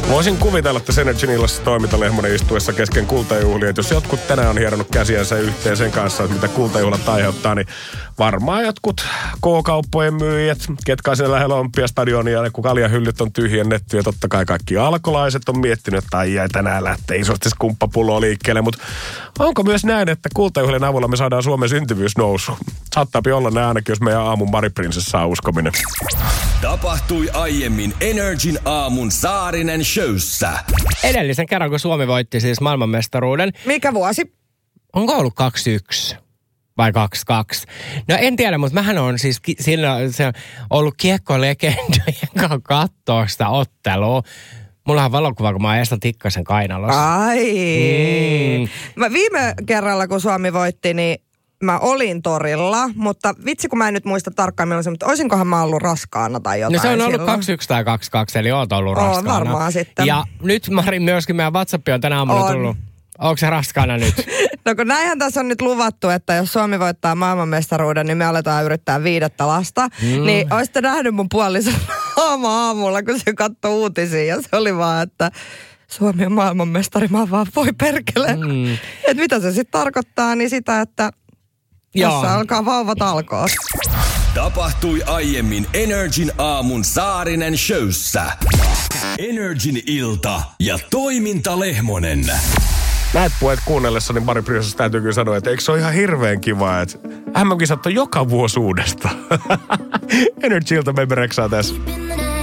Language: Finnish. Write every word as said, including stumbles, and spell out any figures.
Voisin kuvitella, että Energin illassa toimintalehmonen istuessa kesken kultajuhlia, että jos jotkut tänään on hieronut käsiänsä yhteen sen kanssa, että mitä kultajuhlat aiheuttaa, niin varmaan jotkut K-kauppojen myyjät, ketkä on siellä lähellä Olympiastadionia, ja kun kaljahyllyt on tyhjennetty, ja totta kai kaikki alkolaiset on miettinyt, että ai, ai tänään lähtee isosti skumppapulloa liikkeelle, mutta onko myös näin, että kultajuhlien avulla me saadaan Suomen syntyvyys nousuun? Saattaapi olla näin ainakin, jos meidän aamun Mariprinsessaa uskominen. Tapahtui aiemmin Energin aamun Saarinen showssa. Edellisen kerran, kun Suomi voitti siis maailmanmestaruuden. Mikä vuosi? Onko ollut kaksi yksi vai kaksi kaksi? No en tiedä, mutta mähän on siis ki- sillä, se on ollut kiekkolegendojen kanssa katsoa sitä ottelua. Mulla on valokuva, kun mä oon Esa Tikkasen kainalossa. Ai. Mm. Mä viime kerralla, kun Suomi voitti, niin mä olin torilla, mutta vitsi kun mä en nyt muista tarkkaan milloin se, mutta olisinkohan mä ollut raskaana tai jotain. No se on ollut silloin. kaksi yksi tai kaksi kaksi, eli oot ollut Oo, raskaana. varmaan sitten. Ja nyt Mari myöskin meidän WhatsApp on tänä aamuna on. tullut. Onko se raskaana nyt? No kun näinhän tässä on nyt luvattu, että jos Suomi voittaa maailmanmestaruuden, niin me aletaan yrittää viidettä lasta. Mm. Niin olisitte nähnyt mun puolison aamulla, kun se katsoi uutisia. Ja se oli vaan, että Suomi on maailmanmestari, mä vaan voi perkele. Mm. Että mitä se sitten tarkoittaa, niin sitä, että tässä alkaa vauvat alkoa. Tapahtui aiemmin Energin aamun Saarinen showssa. Energin ilta ja toimintalehmonen. Näitä puheet kuunnellessani Mari Prinsessa täytyy kyllä sanoa, että eikö se ole ihan hirveän kiva, että M M-kisat on joka vuosi uudestaan. Energy ilta, me reksaa tässä.